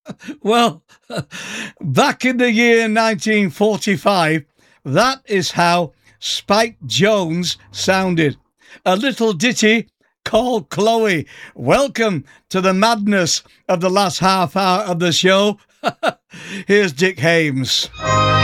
Well, back in the year 1945, that is how Spike Jones sounded. A little ditty called Chloe. Welcome to the madness of the last half hour of the show. Here's Dick Hames.